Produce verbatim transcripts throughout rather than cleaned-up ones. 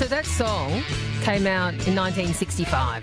that song came out in nineteen sixty-five.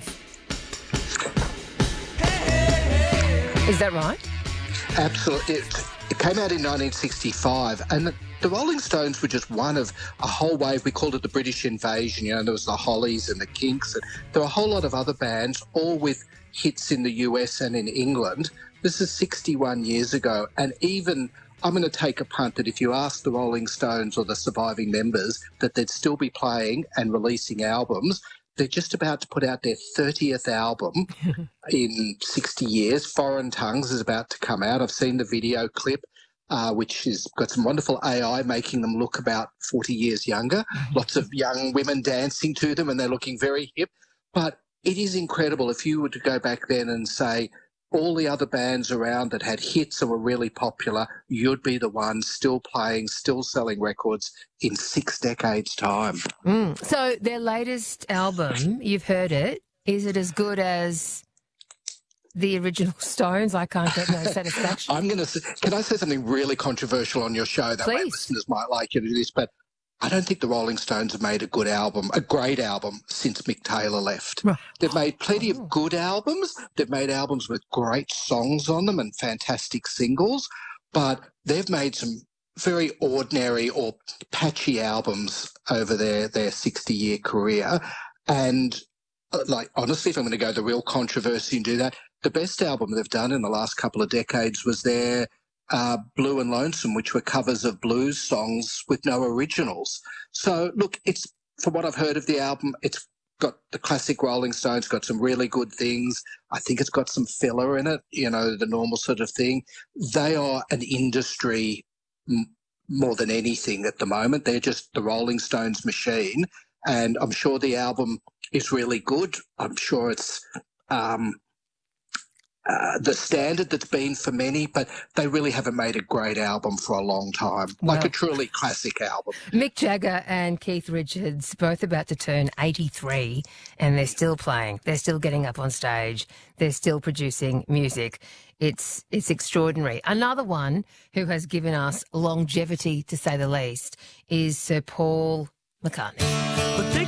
Is that right? Absolutely. It, it came out in nineteen sixty-five, and the, the Rolling Stones were just one of a whole wave. We called it the British Invasion. You know, there was the Hollies and the Kinks, and there were a whole lot of other bands, all with hits in the U S and in England. This is sixty-one years ago, and even I'm going to take a punt that if you ask the Rolling Stones or the surviving members that they'd still be playing and releasing albums. They're just about to put out their thirtieth album in sixty years. Foreign Tongues is about to come out. I've seen the video clip, uh, which has got some wonderful A I making them look about forty years younger. Lots of young women dancing to them, and they're looking very hip. But it is incredible if you were to go back then and say, all the other bands around that had hits and were really popular, you'd be the one still playing, still selling records in six decades' time. Mm. So their latest album, you've heard it. Is it as good as the original Stones? I can't get no satisfaction. I'm going to. Can I say something really controversial on your show? That way Please. listeners might like you to do this, but I don't think the Rolling Stones have made a good album, a great album, since Mick Taylor left. Right. They've made plenty of good albums. They've made albums with great songs on them and fantastic singles, but they've made some very ordinary or patchy albums over their, their sixty-year career. And, uh, like, honestly, if I'm going to go the real controversy and do that, the best album they've done in the last couple of decades was their Uh, Blue and Lonesome, which were covers of blues songs with no originals. So, look, it's from what I've heard of the album, it's got the classic Rolling Stones, got some really good things. I think it's got some filler in it, you know, the normal sort of thing. They are an industry m- more than anything at the moment. They're just the Rolling Stones machine, and I'm sure the album is really good. I'm sure it's Um, Uh, the standard that's been for many, but they really haven't made a great album for a long time, like Well, a truly classic album. Mick Jagger and Keith Richards both about to turn eighty-three, and they're still playing. They're still getting up on stage. They're still producing music. It's it's extraordinary. Another one who has given us longevity, to say the least, is Sir Paul McCartney.